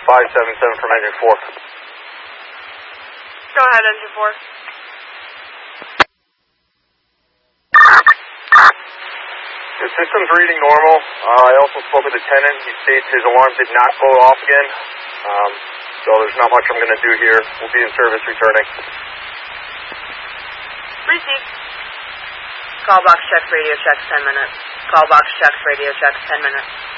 577 from engine 4. Go ahead, engine 4. The system's reading normal. I also spoke with the lieutenant. He states his alarm did not go off again. So there's not much I'm going to do here. We'll be in service returning. Receive. Call box checks, radio checks, 10 minutes. Call box checks, radio checks, 10 minutes.